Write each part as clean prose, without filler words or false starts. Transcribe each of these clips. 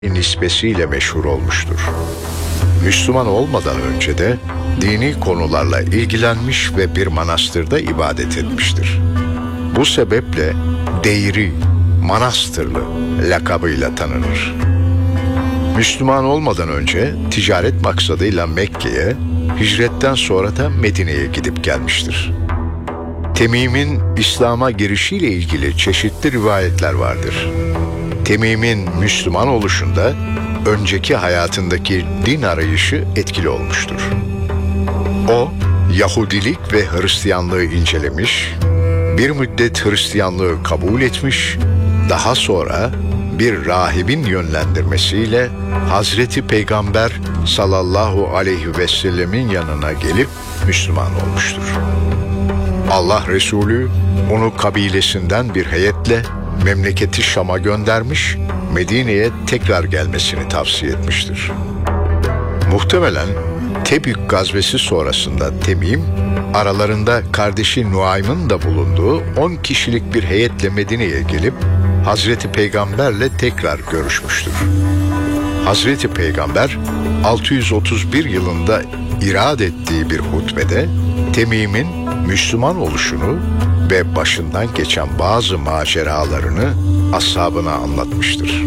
nispesiyle meşhur olmuştur. Müslüman olmadan önce de dini konularla ilgilenmiş ve bir manastırda ibadet etmiştir. Bu sebeple Deyri, Manastırlı lakabıyla tanınır. Müslüman olmadan önce ticaret maksadıyla Mekke'ye, hicretten sonra da Medine'ye gidip gelmiştir. Temim'in İslam'a girişiyle ilgili çeşitli rivayetler vardır. Temim'in Müslüman oluşunda önceki hayatındaki din arayışı etkili olmuştur. O, Yahudilik ve Hristiyanlığı incelemiş, bir müddet Hristiyanlığı kabul etmiş, daha sonra bir rahibin yönlendirmesiyle Hazreti Peygamber sallallahu aleyhi ve sellemin yanına gelip Müslüman olmuştur. Allah Resulü onu kabilesinden bir heyetle memleketi Şam'a göndermiş, Medine'ye tekrar gelmesini tavsiye etmiştir. Muhtemelen Tebük gazvesi sonrasında Temim, aralarında kardeşi Nuaym'ın da bulunduğu 10 kişilik bir heyetle Medine'ye gelip Hazreti Peygamber'le tekrar görüşmüştür. Hazreti Peygamber 631 yılında irad ettiği bir hutbede Temim'in Müslüman oluşunu ve başından geçen bazı maceralarını ashabına anlatmıştır.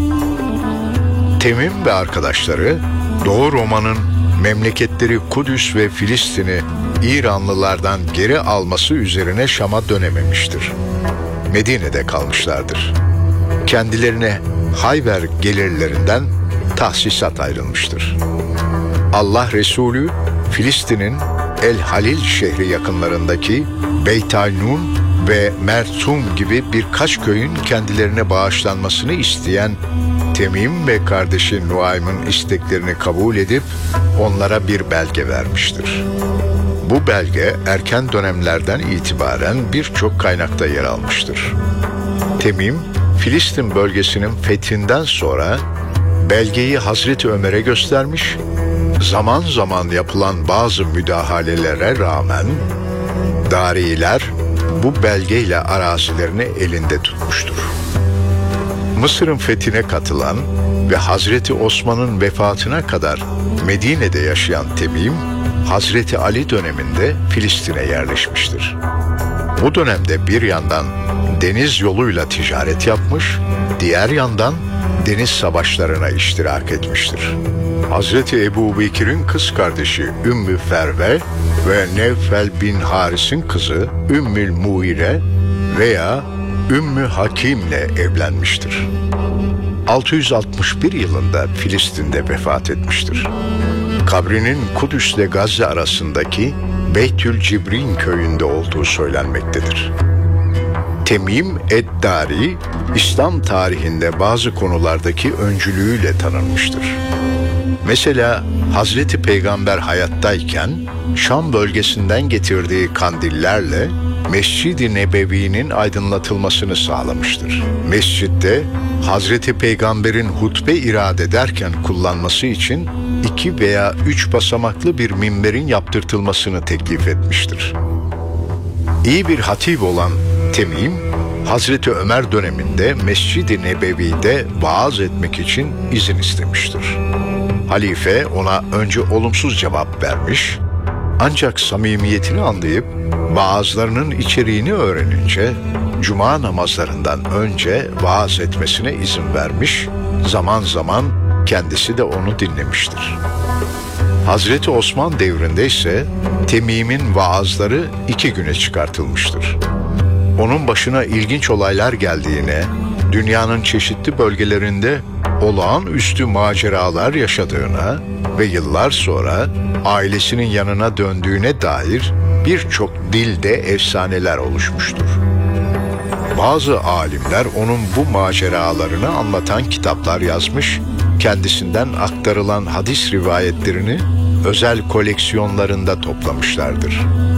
Temim ve arkadaşları Doğu Roma'nın memleketleri Kudüs ve Filistin'i İranlılardan geri alması üzerine Şam'a dönememiştir. Medine'de kalmışlardır. Kendilerine Hayber gelirlerinden tahsisat ayrılmıştır. Allah Resulü Filistin'in El Halil şehri yakınlarındaki Beyt-Aynun ve Mertum gibi birkaç köyün kendilerine bağışlanmasını isteyen Temim ve kardeşi Nuaym'ın isteklerini kabul edip onlara bir belge vermiştir. Bu belge erken dönemlerden itibaren birçok kaynakta yer almıştır. Temim, Filistin bölgesinin fethinden sonra belgeyi Hazreti Ömer'e göstermiş, zaman zaman yapılan bazı müdahalelere rağmen Dariler bu belgeyle arazilerini elinde tutmuştur. Mısır'ın fethine katılan ve Hazreti Osman'ın vefatına kadar Medine'de yaşayan Temim, Hazreti Ali döneminde Filistin'e yerleşmiştir. Bu dönemde bir yandan deniz yoluyla ticaret yapmış, diğer yandan deniz savaşlarına iştirak etmiştir. Hazreti Ebu Bekir'in kız kardeşi Ümmü Ferve ve Nevfel bin Haris'in kızı Ümmül Muire veya Ümmü Hakim'le evlenmiştir. 661 yılında Filistin'de vefat etmiştir. Kabrinin Kudüs ile Gazze arasındaki Beytül Cibrin köyünde olduğu söylenmektedir. Temim Eddari, İslam tarihinde bazı konulardaki öncülüğüyle tanınmıştır. Mesela Hazreti Peygamber hayattayken Şam bölgesinden getirdiği kandillerle Mescid-i Nebevi'nin aydınlatılmasını sağlamıştır. Mescitte Hazreti Peygamber'in hutbe irad ederken kullanması için 2 veya 3 basamaklı bir minberin yaptırtılmasını teklif etmiştir. İyi bir hatip olan Temim, Hazreti Ömer döneminde Mescid-i Nebevi'de vaaz etmek için izin istemiştir. Halife ona önce olumsuz cevap vermiş, ancak samimiyetini anlayıp vaazlarının içeriğini öğrenince cuma namazlarından önce vaaz etmesine izin vermiş, zaman zaman kendisi de onu dinlemiştir. Hazreti Osman devrinde ise Temim'in vaazları 2 güne çıkartılmıştır. Onun başına ilginç olaylar geldiğine, dünyanın çeşitli bölgelerinde olağanüstü maceralar yaşadığına ve yıllar sonra ailesinin yanına döndüğüne dair birçok dilde efsaneler oluşmuştur. Bazı alimler onun bu maceralarını anlatan kitaplar yazmış, kendisinden aktarılan hadis rivayetlerini özel koleksiyonlarında toplamışlardır.